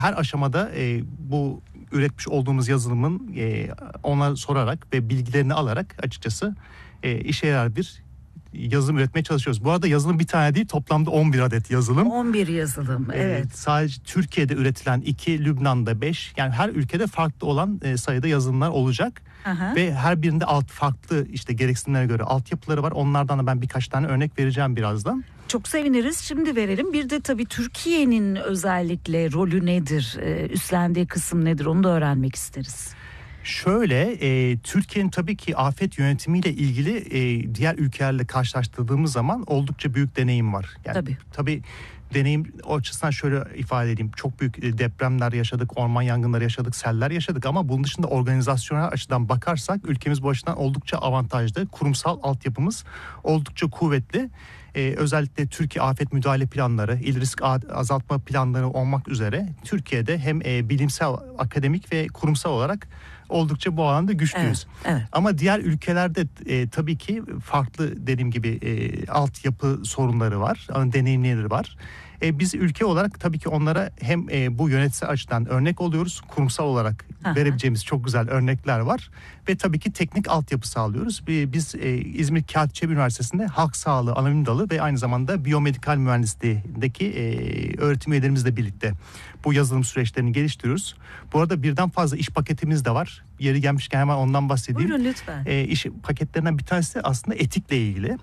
Her aşamada bu üretmiş olduğumuz yazılımın ona sorarak ve bilgilerini alarak açıkçası işe yarar bir yazılım üretmeye çalışıyoruz. Bu arada yazılım bir tane değil, toplamda 11 adet yazılım. 11 yazılım, evet. Sadece Türkiye'de üretilen 2, Lübnan'da 5. Yani her ülkede farklı olan sayıda yazılımlar olacak. Aha. Ve her birinde farklı işte gereksinimlere göre altyapıları var. Onlardan da ben birkaç tane örnek vereceğim birazdan. Çok seviniriz. Şimdi verelim. Bir de tabii Türkiye'nin özellikle rolü nedir? Üstlendiği kısım nedir? Onu da öğrenmek isteriz. Şöyle, Türkiye'nin tabii ki afet yönetimiyle ilgili diğer ülkelerle karşılaştırdığımız zaman oldukça büyük deneyim var. Yani, tabii deneyim o açısından şöyle ifade edeyim. Çok büyük depremler yaşadık, orman yangınları yaşadık, seller yaşadık ama bunun dışında organizasyonel açıdan bakarsak ülkemiz bu açıdan oldukça avantajlı. Kurumsal altyapımız oldukça kuvvetli. Özellikle Türkiye Afet Müdahale Planları, il risk azaltma planları olmak üzere Türkiye'de hem bilimsel, akademik ve kurumsal olarak oldukça bu alanda güçlüyüz. Evet. Ama diğer ülkelerde tabii ki farklı dediğim gibi altyapı sorunları var, deneyimleri var. Biz ülke olarak tabii ki onlara hem bu yönetsel açıdan örnek oluyoruz, kurumsal olarak verebileceğimiz çok güzel örnekler var ve tabii ki teknik altyapı sağlıyoruz. Biz İzmir Kağıt Çelebi Üniversitesi'nde halk sağlığı anonim dalı ve aynı zamanda biyomedikal mühendisliğindeki öğretim üyelerimizle birlikte bu yazılım süreçlerini geliştiriyoruz. Bu arada birden fazla iş paketimiz de var. Yeri gelmişken hemen ondan bahsedeyim. Buyurun lütfen. İş paketlerinden bir tanesi de aslında etikle ilgili.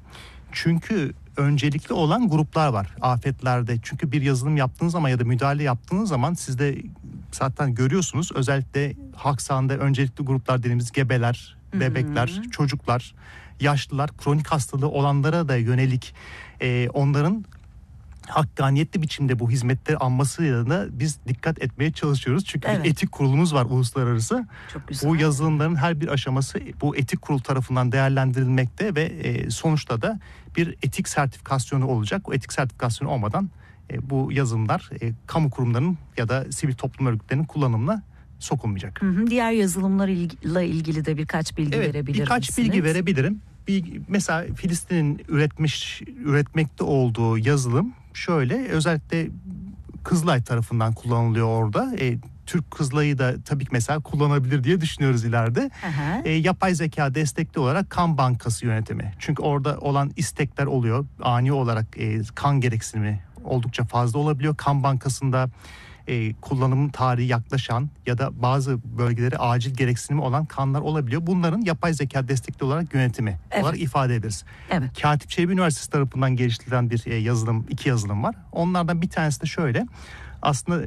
Çünkü öncelikli olan gruplar var afetlerde. Çünkü bir yazılım yaptığınız zaman ya da müdahale yaptığınız zaman siz de zaten görüyorsunuz. Özellikle halk sağlığında öncelikli gruplar dediğimiz gebeler, bebekler, çocuklar, yaşlılar, kronik hastalığı olanlara da yönelik onların hakkaniyetli biçimde bu hizmetleri almasıyla da biz dikkat etmeye çalışıyoruz. Çünkü bir etik kurulumuz var uluslararası. Çok güzel. Bu yazılımların her bir aşaması bu etik kurul tarafından değerlendirilmekte ve sonuçta da bir etik sertifikasyonu olacak. O etik sertifikasyonu olmadan bu yazılımlar kamu kurumlarının ya da sivil toplum örgütlerinin kullanımına sokulmayacak. Diğer yazılımlarla ilgili de birkaç bilgi verebilir misiniz? Birkaç bilgi verebilirim. Mesela Filistin'in üretmekte olduğu yazılım şöyle, özellikle Kızılay tarafından kullanılıyor orada. Türk Kızılay'ı da tabii ki mesela kullanabilir diye düşünüyoruz ileride. Yapay zeka destekli olarak kan bankası yönetimi. Çünkü orada olan istekler oluyor. Ani olarak kan gereksinimi oldukça fazla olabiliyor. Kan bankasında kullanım tarihi yaklaşan ya da bazı bölgelere acil gereksinimi olan kanlar olabiliyor. Bunların yapay zeka destekli olarak yönetimi olarak ifade ederiz. Katip Çelebi Üniversitesi tarafından geliştirilen bir yazılım, 2 yazılım var. Onlardan bir tanesi de şöyle. Aslında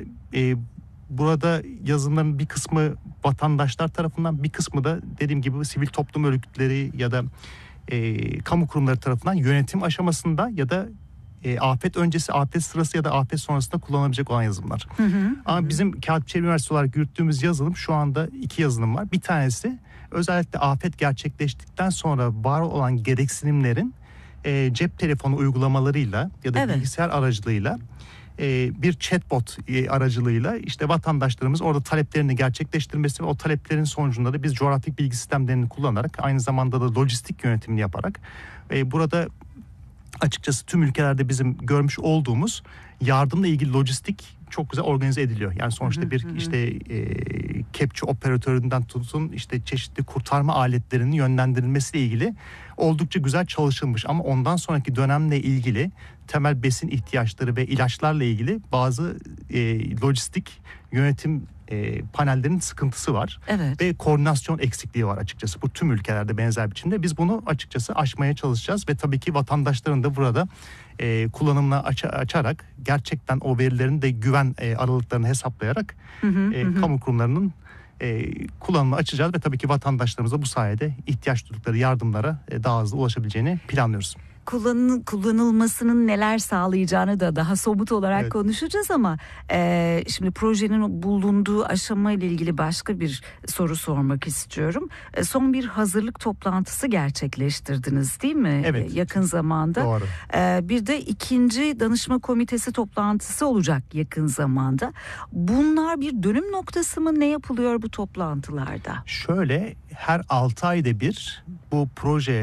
burada yazılımların bir kısmı vatandaşlar tarafından, bir kısmı da dediğim gibi sivil toplum örgütleri ya da kamu kurumları tarafından yönetim aşamasında ya da afet öncesi, afet sırası ya da afet sonrasında kullanabilecek olan yazılımlar. Ama bizim Kağıt Çelebi Üniversitesi olarak yürüttüğümüz yazılım, şu anda 2 yazılım var. Bir tanesi özellikle afet gerçekleştikten sonra var olan gereksinimlerin cep telefonu uygulamalarıyla ya da bilgisayar aracılığıyla bir chatbot aracılığıyla işte vatandaşlarımız orada taleplerini gerçekleştirmesi ve o taleplerin sonucunda da biz coğrafik bilgi sistemlerini kullanarak, aynı zamanda da lojistik yönetimini yaparak burada açıkçası tüm ülkelerde bizim görmüş olduğumuz yardımla ilgili lojistik çok güzel organize ediliyor. Yani sonuçta bir işte kepçe operatöründen tutun işte çeşitli kurtarma aletlerinin yönlendirilmesiyle ilgili oldukça güzel çalışılmış. Ama ondan sonraki dönemle ilgili temel besin ihtiyaçları ve ilaçlarla ilgili bazı lojistik yönetim panellerin sıkıntısı var. Ve koordinasyon eksikliği var açıkçası. Bu tüm ülkelerde benzer biçimde. Biz bunu açıkçası aşmaya çalışacağız ve tabii ki vatandaşların da burada kullanımına açarak gerçekten o verilerin de güven aralıklarını hesaplayarak kamu kurumlarının kullanımını açacağız ve tabii ki vatandaşlarımız da bu sayede ihtiyaç duydukları yardımlara daha hızlı ulaşabileceğini planlıyoruz. Kullanılmasının neler sağlayacağını da daha somut olarak konuşacağız ama şimdi projenin bulunduğu aşama ile ilgili başka bir soru sormak istiyorum. Son bir hazırlık toplantısı gerçekleştirdiniz değil mi? Yakın zamanda. Doğru. Bir de 2. danışma komitesi toplantısı olacak yakın zamanda. Bunlar bir dönüm noktası mı? Ne yapılıyor bu toplantılarda? Şöyle, her 6 ayda bir bu proje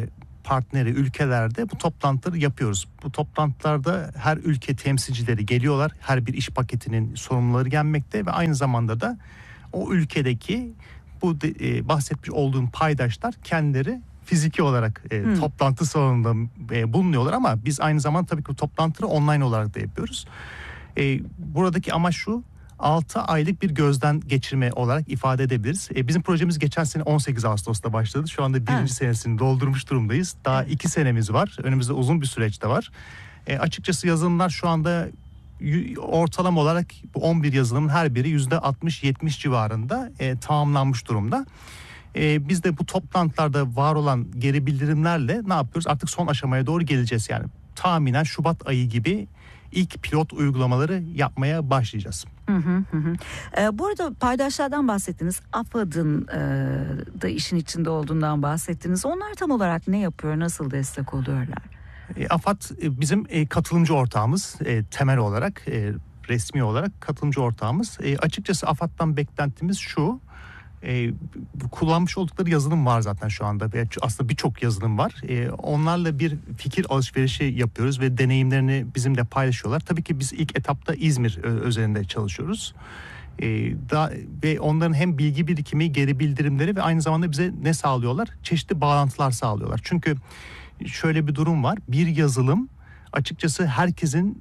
partneri ülkelerde bu toplantıları yapıyoruz. Bu toplantılarda her ülke temsilcileri geliyorlar. Her bir iş paketinin sorumluları gelmekte ve aynı zamanda da o ülkedeki bu bahsetmiş olduğum paydaşlar kendileri fiziki olarak toplantı salonunda bulunuyorlar ama biz aynı zamanda tabii ki bu toplantıları online olarak da yapıyoruz. Buradaki amaç şu: 6 aylık bir gözden geçirme olarak ifade edebiliriz. Bizim projemiz geçen sene 18 Ağustos'ta başladı. Şu anda birinci senesini doldurmuş durumdayız. Daha 2 senemiz var. Önümüzde uzun bir süreç de var. Açıkçası yazılımlar şu anda ortalama olarak bu 11 yazılımın her biri %60-70 civarında tamamlanmış durumda. Biz de bu toplantılarda var olan geri bildirimlerle ne yapıyoruz? Artık son aşamaya doğru geleceğiz. Yani tahminen Şubat ayı gibi ilk pilot uygulamaları yapmaya başlayacağız. Bu arada paydaşlardan bahsettiniz. AFAD'ın da işin içinde olduğundan bahsettiniz. Onlar tam olarak ne yapıyor? Nasıl destek oluyorlar? AFAD bizim katılımcı ortağımız, temel olarak resmi olarak katılımcı ortağımız. Açıkçası AFAD'dan beklentimiz şu: kullanmış oldukları yazılım var zaten şu anda. Aslında birçok yazılım var. Onlarla bir fikir alışverişi yapıyoruz ve deneyimlerini bizimle paylaşıyorlar. Tabii ki biz ilk etapta İzmir üzerinde çalışıyoruz. Ve onların hem bilgi birikimi, geri bildirimleri ve aynı zamanda bize ne sağlıyorlar? Çeşitli bağlantılar sağlıyorlar. Çünkü şöyle bir durum var: bir yazılım açıkçası herkesin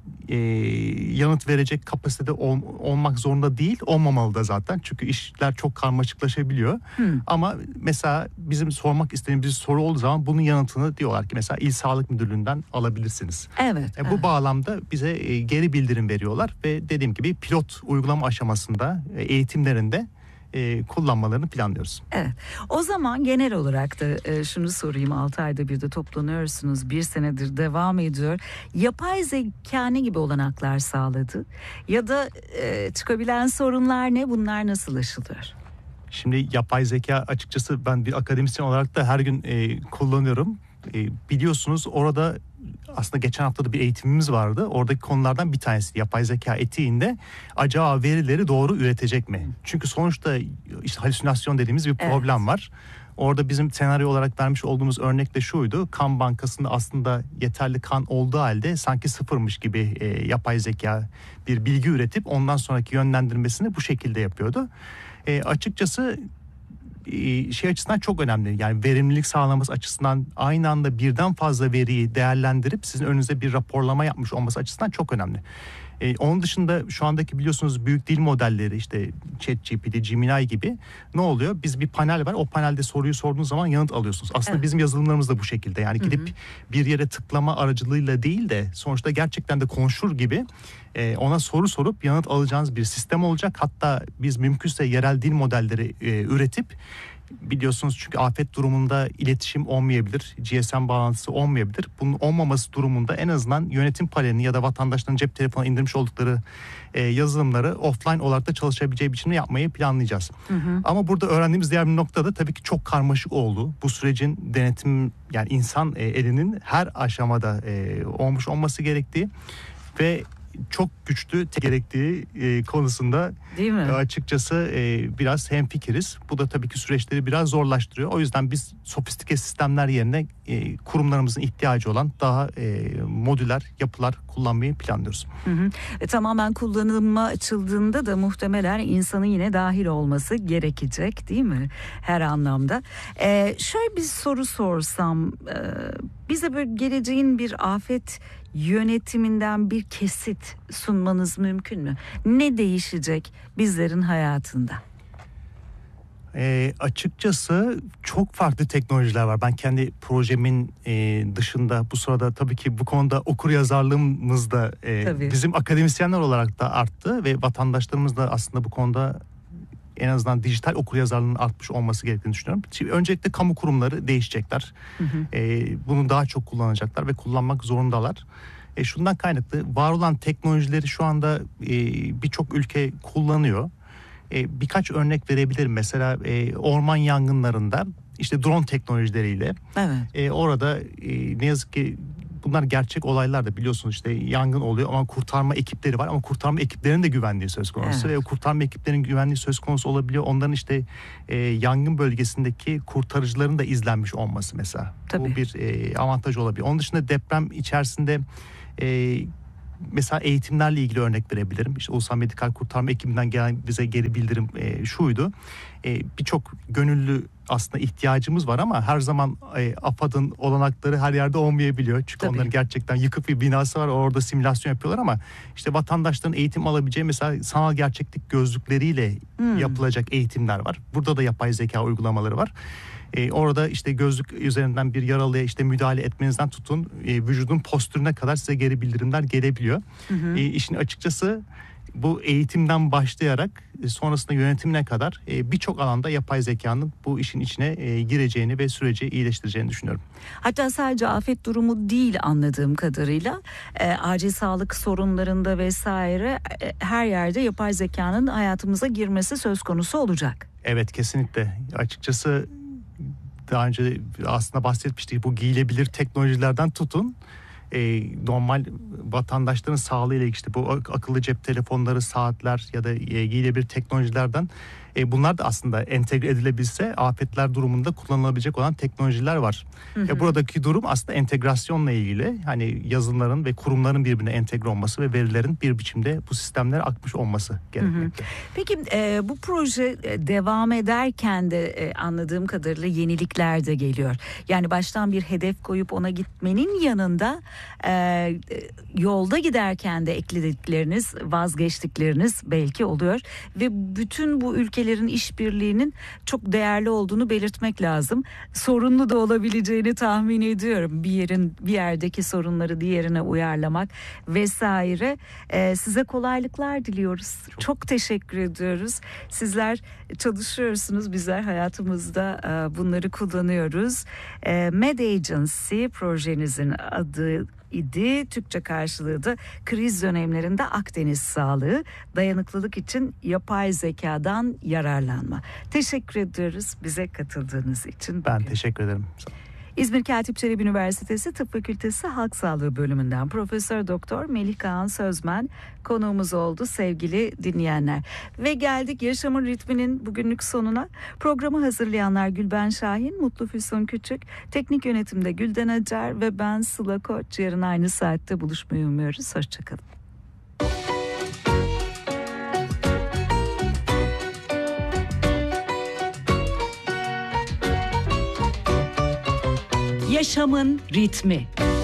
yanıt verecek kapasitede olmak zorunda değil, olmamalı da zaten. Çünkü işler çok karmaşıklaşabiliyor. Ama mesela bizim sormak istediğimiz bir soru olduğu zaman bunun yanıtını diyorlar ki mesela İl Sağlık Müdürlüğü'nden alabilirsiniz. Evet. Bu bağlamda bize geri bildirim veriyorlar ve dediğim gibi pilot uygulama aşamasında, eğitimlerinde kullanmalarını planlıyoruz. Evet. O zaman genel olarak da şunu sorayım: 6 ayda bir de toplanıyorsunuz. 1 senedir devam ediyor. Yapay zeka ne gibi olanaklar sağladı? Ya da çıkabilen sorunlar ne? Bunlar nasıl aşılıyor? Şimdi yapay zeka açıkçası ben bir akademisyen olarak da her gün kullanıyorum. Biliyorsunuz orada aslında geçen hafta da bir eğitimimiz vardı. Oradaki konulardan bir tanesi yapay zeka etiğinde acaba verileri doğru üretecek mi? Çünkü sonuçta işte halüsinasyon dediğimiz bir problem var. Orada bizim senaryo olarak vermiş olduğumuz örnek de şuydu: kan bankasında aslında yeterli kan olduğu halde sanki sıfırmış gibi yapay zeka bir bilgi üretip ondan sonraki yönlendirmesini bu şekilde yapıyordu. Açıkçası şey açısından çok önemli. Yani verimlilik sağlaması açısından, aynı anda birden fazla veriyi değerlendirip sizin önünüze bir raporlama yapmış olması açısından çok önemli. Onun dışında şu andaki biliyorsunuz büyük dil modelleri, işte ChatGPT, Gemini gibi, ne oluyor? Biz bir panel var. O panelde soruyu sorduğunuz zaman yanıt alıyorsunuz. Aslında bizim yazılımlarımız da bu şekilde. Yani gidip bir yere tıklama aracılığıyla değil de sonuçta gerçekten de konuşur gibi ona soru sorup yanıt alacağınız bir sistem olacak. Hatta biz mümkünse yerel dil modelleri üretip, biliyorsunuz çünkü afet durumunda iletişim olmayabilir, GSM bağlantısı olmayabilir. Bunun olmaması durumunda en azından yönetim panelini ya da vatandaşların cep telefonuna indirmiş oldukları yazılımları offline olarak da çalışabileceği biçimde yapmayı planlayacağız. Ama burada öğrendiğimiz diğer bir nokta da tabii ki çok karmaşık oldu. Bu sürecin denetim, yani insan elinin her aşamada olmuş olması gerektiği ve çok güçlü gerektiği konusunda değil mi? Açıkçası biraz hemfikiriz. Bu da tabii ki süreçleri biraz zorlaştırıyor. O yüzden biz sofistike sistemler yerine kurumlarımızın ihtiyacı olan daha modüler yapılar kullanmayı planlıyoruz. Tamamen kullanıma açıldığında da muhtemelen insanın yine dahil olması gerekecek, değil mi? Her anlamda. Şöyle bir soru sorsam, bize böyle geleceğin bir afet yönetiminden bir kesit sunmanız mümkün mü? Ne değişecek bizlerin hayatında? Açıkçası çok farklı teknolojiler var. Ben kendi projemin dışında bu sırada tabii ki bu konuda okuryazarlığımız da bizim akademisyenler olarak da arttı ve vatandaşlarımız da aslında bu konuda en azından dijital okuryazarlığının artmış olması gerektiğini düşünüyorum. Şimdi öncelikle kamu kurumları değişecekler. Bunu daha çok kullanacaklar ve kullanmak zorundalar. Şundan kaynaklı var olan teknolojileri şu anda birçok ülke kullanıyor. Birkaç örnek verebilirim. Mesela orman yangınlarında işte drone teknolojileriyle orada ne yazık ki bunlar gerçek olaylar da, biliyorsunuz işte yangın oluyor ama kurtarma ekipleri var ama kurtarma ekiplerinin de güvenliği söz konusu. Evet. Ve kurtarma ekiplerinin güvenliği söz konusu olabiliyor. Onların işte yangın bölgesindeki kurtarıcıların da izlenmiş olması mesela. Tabii. Bu bir avantaj olabiliyor. Onun dışında deprem içerisinde mesela eğitimlerle ilgili örnek verebilirim. İşte Ulusal Medikal Kurtarma ekibinden gelen bize geri bildirim şuydu. Birçok gönüllü aslında ihtiyacımız var ama her zaman AFAD'ın olanakları her yerde olmayabiliyor. Çünkü Tabii. onların gerçekten yıkık bir binası var. Orada simülasyon yapıyorlar ama işte vatandaşların eğitim alabileceği mesela sanal gerçeklik gözlükleriyle yapılacak eğitimler var. Burada da yapay zeka uygulamaları var. Orada işte gözlük üzerinden bir yaralıya işte müdahale etmenizden tutun vücudun postürüne kadar size geri bildirimler gelebiliyor. İşin açıkçası bu eğitimden başlayarak sonrasında yönetimine kadar birçok alanda yapay zekanın bu işin içine gireceğini ve süreci iyileştireceğini düşünüyorum. Hatta sadece afet durumu değil anladığım kadarıyla acil sağlık sorunlarında vesaire her yerde yapay zekanın hayatımıza girmesi söz konusu olacak. Evet, kesinlikle. Açıkçası daha önce aslında bahsetmiştik, bu giyilebilir teknolojilerden tutun normal vatandaşların sağlığıyla ilgili işte bu akıllı cep telefonları, saatler ya da giyilebilir teknolojilerden bunlar da aslında entegre edilebilse afetler durumunda kullanılabilecek olan teknolojiler var. Buradaki durum aslında entegrasyonla ilgili, hani yazılımların ve kurumların birbirine entegre olması ve verilerin bir biçimde bu sistemlere akmış olması gerekmekte. Peki bu proje devam ederken de anladığım kadarıyla yenilikler de geliyor. Yani baştan bir hedef koyup ona gitmenin yanında yolda giderken de ekledikleriniz, vazgeçtikleriniz belki oluyor ve bütün bu ülkelerin işbirliğinin çok değerli olduğunu belirtmek lazım. Sorunlu da olabileceğini tahmin ediyorum. Bir yerdeki sorunları diğerine uyarlamak vesaire. Size kolaylıklar diliyoruz. Çok teşekkür ediyoruz. Sizler çalışıyorsunuz, bizler hayatımızda bunları kullanıyoruz. Med Agency projenizin adı idi. Türkçe karşılığı da kriz dönemlerinde Akdeniz sağlığı, dayanıklılık için yapay zekadan yararlanma. Teşekkür ediyoruz bize katıldığınız için. Ben bugün. teşekkür ederim. İzmir Katip Çelebi Üniversitesi Tıp Fakültesi Halk Sağlığı Bölümünden Profesör Doktor Melih Kaan Sözmen konuğumuz oldu sevgili dinleyenler. Ve geldik Yaşamın Ritminin bugünlük sonuna. Programı hazırlayanlar Gülben Şahin, Mutlu Füsun Küçük, teknik yönetimde Gülden Acar ve ben Sıla Koç. Yarın aynı saatte buluşmayı umuyoruz. Hoşçakalın. Yaşamın ritmi.